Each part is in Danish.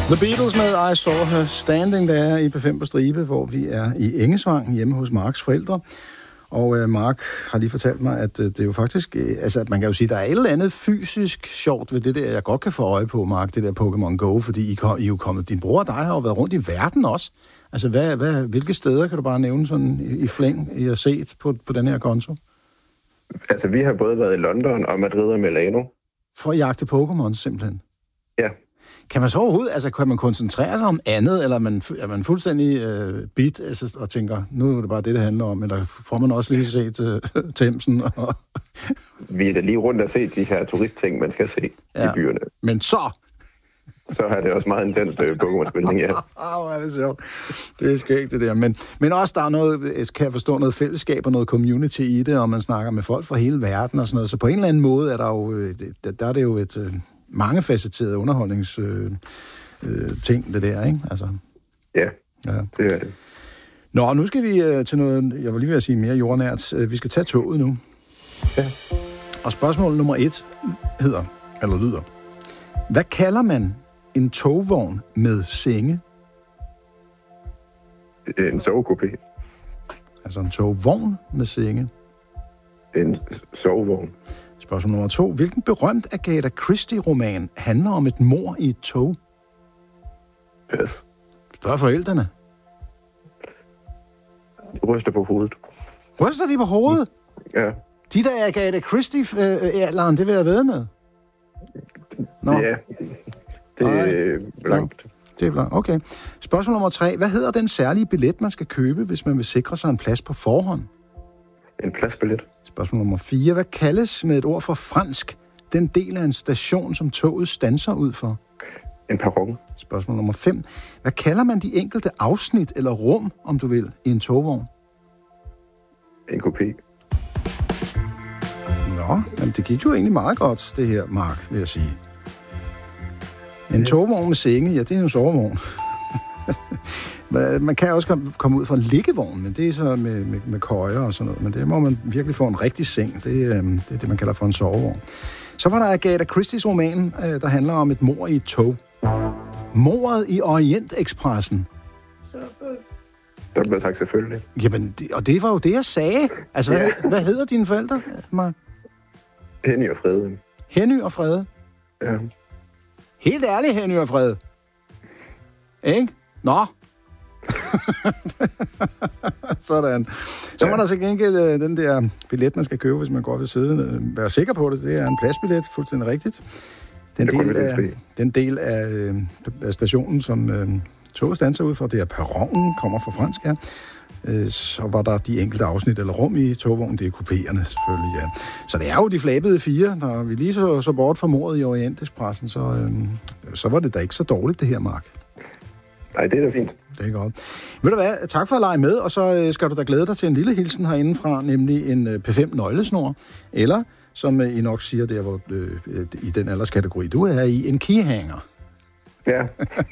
The Beatles med I Saw Her Standing There i P5 på Stribe, hvor vi er i Engesvang hjemme hos Marks forældre. Og Mark har lige fortalt mig, at det er jo faktisk... Altså, man kan jo sige, at der er et eller andet fysisk sjovt ved det der, jeg godt kan få øje på, Mark, det der Pokémon Go, fordi I er jo kommet... Din bror og dig har jo været rundt i verden også. Altså, hvilke steder kan du bare nævne sådan i flæng, I har set på den her konto? Altså, vi har både været i London og Madrid og Milano. For at jagte Pokémon, simpelthen? Ja. Kan man så overhovedet, altså kan man koncentrere sig om andet, eller er man fuldstændig bit altså, og tænker, nu er det bare det handler om, eller får man også lige set Themsen? Og Vi er da lige rundt og set de her turistting, man skal se i byerne. Men så har det også meget intens Pokémon-spilning, ja. Hvor er det sjovt. Det er skægt, det der. Men også, der er noget, kan jeg forstå, noget fællesskab og noget community i det, og man snakker med folk fra hele verden og sådan noget. Så på en eller anden måde er der jo, der er det jo et mangefacetteret underholdnings ting, det der, ikke? Altså. Ja, det er det. Nå, nu skal vi til noget, jeg var lige ved at sige mere jordnært. Vi skal tage toget nu. Ja. Og spørgsmål nummer 1 lyder, hvad kalder man en togvogn med senge? En sovekupé. Altså en togvogn med senge. En sovevogn. Spørgsmål nummer 2. Hvilken berømt Agatha Christie-roman handler om et mord i et tog? Pas. Spørg forældrene. De ryster på hovedet. Ryster de på hovedet? Ja. De der Agatha Christie-alderen, det vil jeg ved med. Nå. Ja, det er blankt. Det er blankt, okay. Spørgsmål nummer 3. Hvad hedder den særlige billet, man skal købe, hvis man vil sikre sig en plads på forhånd? En pladsbillet. Spørgsmål nummer 4. Hvad kaldes med et ord for fransk den del af en station, som toget standser ud for? En perron. Spørgsmål nummer 5. Hvad kalder man de enkelte afsnit eller rum, om du vil, i en togvogn? En kopé. Nå, jamen det gik jo egentlig meget godt, det her, Mark, vil jeg sige. En togvogn med senge, ja, det er en sovevogn. Man kan også komme ud fra en liggevogn, men det er så med køjer og sådan noget. Men det må man virkelig få en rigtig seng. Det er det, man kalder for en sovevogn. Så var der Agatha Christies roman, der handler om et mord i et tog. Mordet i Orientekspressen. Der blev sagt selvfølgelig. Jamen, og det var jo det, jeg sagde. Altså, hvad hedder dine forældre, Mark? Henny og Frede. Henny og Frede? Ja. Helt ærligt, Henny og Frede. Ikke? Nå. Sådan. Så var der så gengæld den der billet, man skal købe, hvis man går ved siden. Vær sikker på det. Det er en pladsbillet, fuldstændig rigtigt. Den del af stationen, som toget standser ud for, det er perronen, kommer fra fransk, ja. Så var der de enkelte afsnit eller rum i togvognen, det er kupéerne selvfølgelig, ja. Så det er jo de flabede 4. Når vi lige så bort fra mordet i Orientekspressen, så var det da ikke så dårligt, det her, Mark. Nej, det er da fint. Det er godt. Ved du hvad, tak for at lege med, og så skal du da glæde dig til en lille hilsen herindefra, nemlig en P5 nøglesnor, eller, som I nok siger, der hvor i den alderskategori, du er i, en keyhanger. Ja.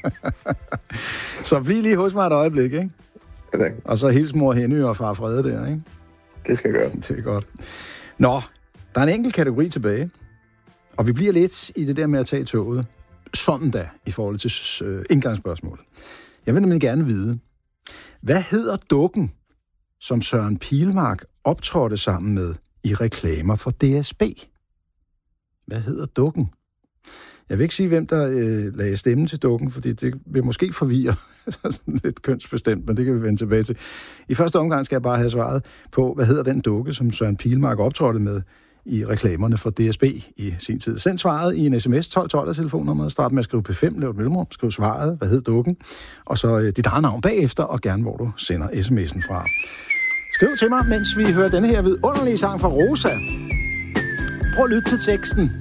Så bliv lige hos mig et øjeblik, ikke? Ja, tak. Og så hils mor Henny og far Frede der, ikke? Det skal jeg gøre. Det er godt. Nå, der er en enkelt kategori tilbage, og vi bliver lidt i det der med at tage toget. Sådan da, i forhold til indgangsspørgsmålet. Jeg vil nemlig gerne vide, hvad hedder dukken, som Søren Pilmark optrådte sammen med i reklamer for DSB? Hvad hedder dukken? Jeg vil ikke sige, hvem der lagde stemme til dukken, fordi det vil måske forvirre lidt kønsbestemt, men det kan vi vende tilbage til. I første omgang skal jeg bare have svaret på, hvad hedder den dukke, som Søren Pilmark optrådte med i reklamerne for DSB i sin tid. Send svaret i en sms 1212 af telefonnummeret. Start med at skrive P5, lav et mellemrum, skriv svaret, hvad hed dukken, og så dit eget navn bagefter, og gerne hvor du sender sms'en fra. Skriv til mig, mens vi hører denne her vidunderlige sang fra Rosa. Prøv at lytte til teksten.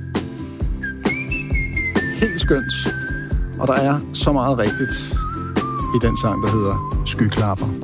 Helt skønt. Og der er så meget rigtigt i den sang, der hedder Skyklapper.